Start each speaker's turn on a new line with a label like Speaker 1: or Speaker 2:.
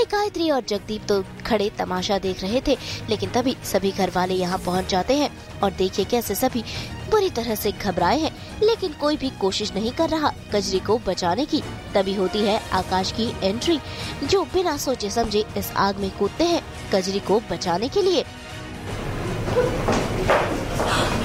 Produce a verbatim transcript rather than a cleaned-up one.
Speaker 1: वही गायत्री और जगदीप तो खड़े तमाशा देख रहे थे, लेकिन तभी सभी घर वाले यहाँ पहुँच जाते हैं और देखिए कैसे सभी बुरी तरह से घबराए हैं, लेकिन कोई भी कोशिश नहीं कर रहा कजरी को बचाने की। तभी होती है आकाश की एंट्री, जो बिना सोचे समझे इस आग में कूदते हैं कजरी को बचाने के लिए।